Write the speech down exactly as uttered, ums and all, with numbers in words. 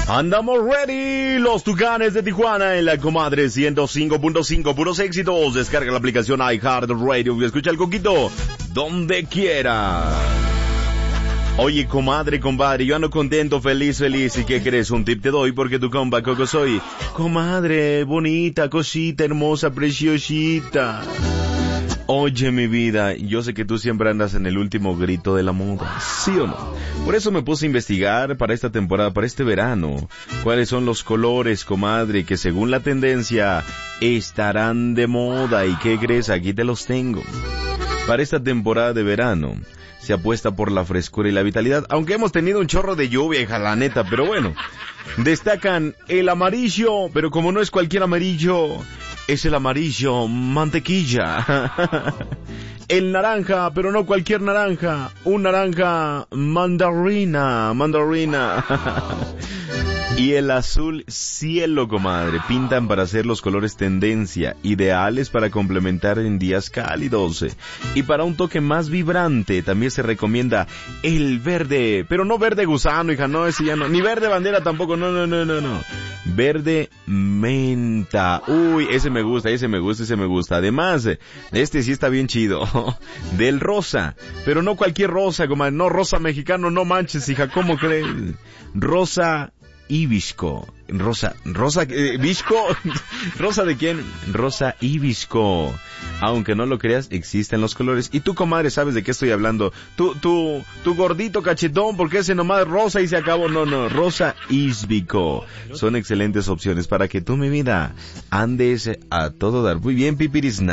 Andamos ready, los Tucanes de Tijuana en la comadre ciento cinco punto cinco, puros éxitos. Descarga la aplicación iHeartRadio y escucha el Coquito donde quiera. Oye, comadre, compadre, yo ando contento, feliz, feliz. ¿Y qué crees? Un tip te doy porque tu compa Coco soy. Comadre, bonita, cosita, hermosa, preciosita. Oye, mi vida, yo sé que tú siempre andas en el último grito de la moda, ¿sí o no? Por eso me puse a investigar para esta temporada, para este verano, cuáles son los colores, comadre, que según la tendencia estarán de moda. ¿Y qué crees? Aquí te los tengo. Para esta temporada de verano se apuesta por la frescura y la vitalidad, aunque hemos tenido un chorro de lluvia, hija, la neta, pero bueno. Destacan el amarillo, pero como no es cualquier amarillo, es el amarillo mantequilla. El naranja, pero no cualquier naranja, un naranja mandarina, mandarina. Y el azul cielo, comadre, pintan para ser los colores tendencia, ideales para complementar en días cálidos. Y para un toque más vibrante, también se recomienda el verde, pero no verde gusano, hija, no, ese ya no, ni verde bandera tampoco, no, no, no, no, no. Verde menta, uy, ese me gusta, ese me gusta, ese me gusta. Además, este sí está bien chido, del rosa, pero no cualquier rosa, comadre, no rosa mexicano, no manches, hija, ¿cómo crees? Rosa hibisco, rosa, rosa, eh, visco, rosa de quién, rosa hibisco, aunque no lo creas, existen los colores, y tú, comadre, sabes de qué estoy hablando, tú, tú, tu gordito cachetón, porque ese nomás rosa y se acabó, no, no, rosa hibisco, son excelentes opciones para que tú, mi vida, andes a todo dar. Muy bien, pipirisna.